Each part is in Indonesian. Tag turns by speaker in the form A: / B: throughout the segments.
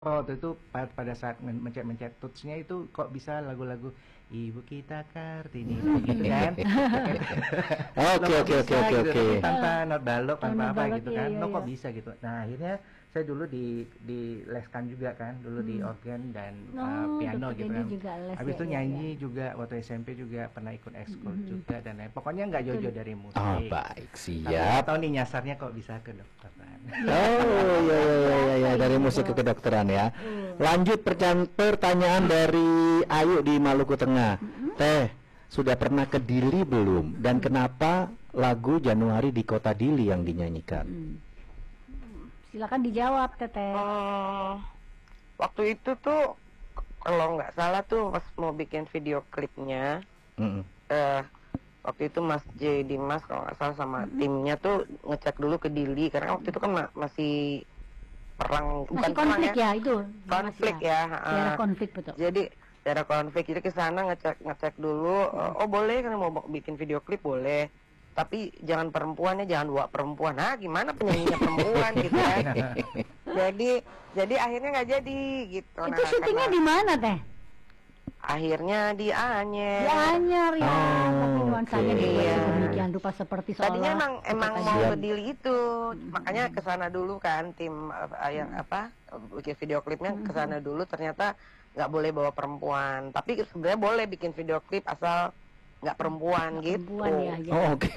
A: Oh, waktu itu pada saat mencet-mencet tutsnya itu kok bisa lagu-lagu Ibu Kita Kartini gitu kan. Lo
B: Oke
A: kok
B: oke oke
A: bisa
B: oke
A: gitu
B: oke.
A: tapi tanpa not balok,
C: Tahun
A: tanpa apa
C: balok,
A: gitu
C: iya
A: kan.
C: iya
A: Lo
C: iya.
A: kok bisa gitu. Nah, akhirnya saya dulu dileskan juga kan, dulu di organ dan
C: Oh,
A: piano
C: dokter
A: gitu
C: Dendi
A: kan.
C: juga les
A: Habis
C: ya,
A: itu
C: ya, ya.
A: nyanyi juga waktu SMP juga pernah ikut ekskul juga dan lain. Pokoknya nggak
C: Betul.
A: jauh-jauh dari
B: Oh
A: musik.
B: baik
A: Tapi nggak
B: siap.
A: tahu nih nyasarnya kok bisa ke dokteran.
B: Oh ya ya ya ya, ya. Dari
C: Ini,
B: musik ke
C: Dok.
B: kedokteran ya. Lanjut pertanyaan dari Ayu di Maluku Tengah. Teh, sudah pernah ke Dili belum? Dan kenapa lagu Januari di Kota Dili yang dinyanyikan?
C: Silakan dijawab, Teteh.
D: Waktu itu tuh kalau nggak salah tuh pas mau bikin video klipnya,
B: Mm-mm.
D: waktu itu Mas J Dimas kalau nggak salah sama timnya tuh ngecek dulu ke Dili karena waktu itu kan masih perang, bukan
C: Masih
D: perang
C: konflik ya, itu.
D: konflik
C: Masih
D: ya.
C: Daerah konflik betul.
D: Jadi daerah konflik, jadi ke sana ngecek dulu. Oh boleh kan mau bikin video klip boleh, tapi jangan perempuan ya, jangan bawa perempuan. Nah gimana penyanyinya perempuan gitu kan. jadi akhirnya nggak jadi gitu.
C: Itu syutingnya di mana, Teh?
D: Akhirnya di Anyer.
C: Di Anyer ya, tapi
B: Oh,
C: nuansanya
B: oke.
C: dibuat
D: Iya.
C: sedemikian rupa seperti seolah
D: Tadinya emang mau
B: Siap.
D: ke Dili itu, makanya ke sana dulu kan tim yang bikin video klipnya ke sana dulu. Ternyata nggak boleh bawa perempuan, tapi sebenarnya boleh bikin video klip asal nggak perempuan gitu.
C: perempuan ya, ya.
B: Oh oke.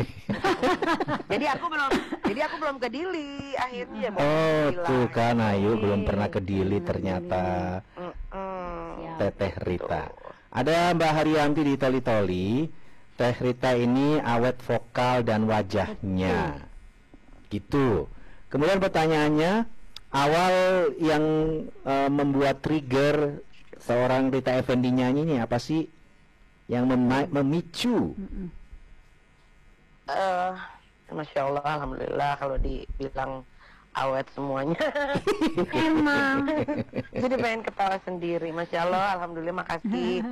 D: Jadi aku belum ke Dili akhirnya.
B: Oh
D: Bilang.
B: tuh kan Ayu belum
C: Oke.
B: pernah ke Dili ternyata.
D: Mm-mm.
C: Siap.
B: Teteh Rita. Ada Mbak Haryanti di Toli-Toli. Teh Rita ini awet vokal dan wajahnya. Gitu. Kemudian pertanyaannya, awal yang membuat trigger seorang Rita Effendy nyanyi ini apa sih? Yang memicu?
D: Masya Allah, alhamdulillah kalau dibilang awet semuanya.
C: Emang.
D: Jadi pengen ketawa sendiri. Masya Allah, alhamdulillah, makasih.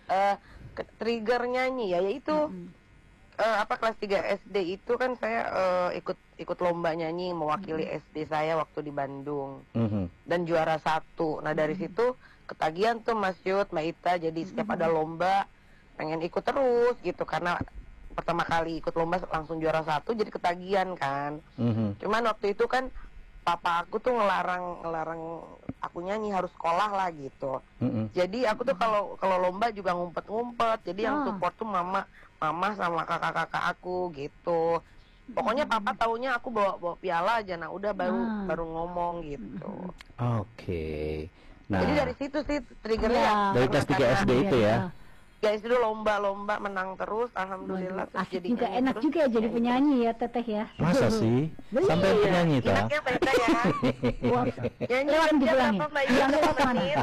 D: Trigger nyanyi ya, yaitu kelas 3 SD itu kan saya ikut lomba nyanyi mewakili SD saya waktu di Bandung dan juara 1. Nah dari situ ketagihan tuh Mas Yud, Mbak Ita, jadi setiap ada lomba pengen ikut terus gitu karena pertama kali ikut lomba langsung juara 1 jadi ketagihan kan. Cuman waktu itu kan papa aku tuh ngelarang aku nyanyi, harus sekolah lah gitu. Jadi aku tuh kalau lomba juga ngumpet-ngumpet. Jadi yang support tuh mama sama kakak-kakak aku gitu. Pokoknya papa taunya aku bawa piala aja. Nah udah baru ngomong gitu.
B: Oke. Nah,
D: Jadi dari situ sih triggernya.
C: Ya.
B: dari kelas 3 SD itu ya.
D: Guys itu lomba-lomba menang terus, alhamdulillah. Terus
C: Asik
D: jadi
C: juga,
D: nyanyi
C: enak
D: terus.
C: juga ya jadi penyanyi ya, Teteh ya.
B: Masa sih? Sampai
C: Iya.
B: penyanyi ta?
D: Enaknya beda ya.
C: Wah,
D: Nyanyi
C: lewat
D: aja
C: dibilangin.
D: berapa Mbak Ida,
C: Bilang lewat
D: berapa
C: mana?
D: menit?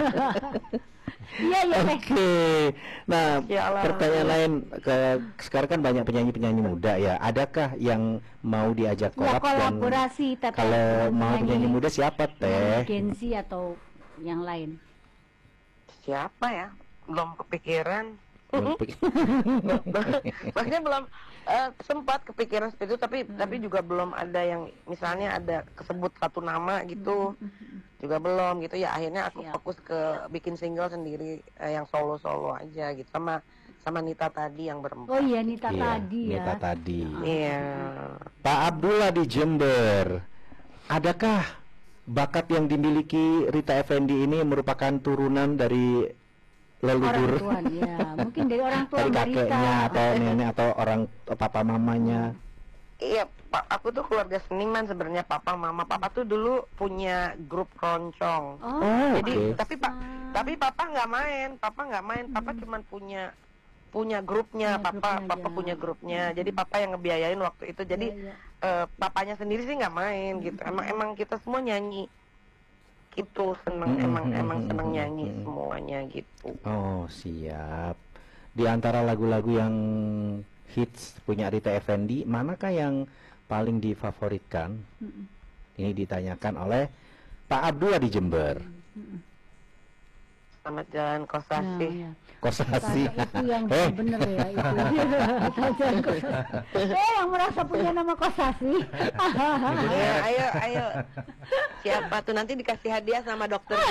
C: Iya iya Teh.
B: Oke. Nah,
D: Ya Allah.
B: pertanyaan lain sekarang kan banyak penyanyi-penyanyi muda ya. Adakah yang mau diajak
C: Ya,
B: kolab dan
C: kolaborasi Teteh.
B: kalau
C: dengan
B: mau penyanyi muda siapa Teh?
C: Gen Z atau yang lain.
D: Siapa ya? Belum kepikiran.
B: Belum pikir.
D: Maksudnya belum sempat kepikiran seperti itu, tapi juga belum ada yang misalnya ada kesebut satu nama gitu, juga belum gitu ya. Akhirnya aku
C: Siap.
D: fokus ke bikin single sendiri yang solo aja gitu sama Nita tadi yang berempat.
C: Oh iya Nita
B: Iya,
C: tadi ya.
B: Nita tadi.
D: Iya.
B: Pak Abdullah di Jember. Adakah bakat yang dimiliki Rita Effendy ini merupakan turunan dari leluhur?
C: Orang tua ya. Mungkin dari orang tua
B: Dari
C: Mbak Rita.
B: kakeknya atau nenek atau orang papa mamanya?
D: Iya, aku tuh keluarga seniman sebenarnya, papa mama. Papa tuh dulu punya grup keroncong.
C: Oh,
D: Jadi
B: oke.
D: tapi papa nggak main, papa cuman punya grupnya,
C: Punya grupnya
D: papa
C: aja.
D: punya grupnya. Jadi papa yang ngebiayain waktu itu. Jadi
C: Iya,
D: papanya sendiri sih nggak main gitu. Emang kita semua nyanyi. Gitu emang seneng nyanyi semuanya gitu.
B: Oh siap. Di antara lagu-lagu yang hits punya Rita Effendy, manakah yang paling difavoritkan? Ini ditanyakan oleh Pak Abdullah di Jember.
D: Selamat Jalan Kosasi.
C: Nah, ya.
B: Kosasi.
C: Itu yang bener ya itu. Jalan Kosasi. Yang merasa punya nama Kosasi.
D: Ayo, ayo. Siapa tuh nanti dikasih hadiah sama dokter